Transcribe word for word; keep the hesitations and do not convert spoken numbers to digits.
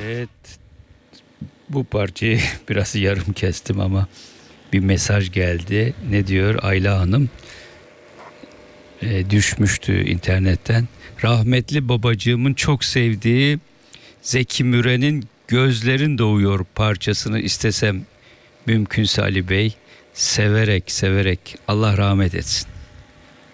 Evet, bu parçayı biraz yarım kestim ama bir mesaj geldi. Ne diyor Ayla Hanım? E, düşmüştü internetten. Rahmetli babacığımın çok sevdiği Zeki Müren'in Gözlerin Doğuyor parçasını istesem mümkünse Ali Bey, severek severek Allah rahmet etsin.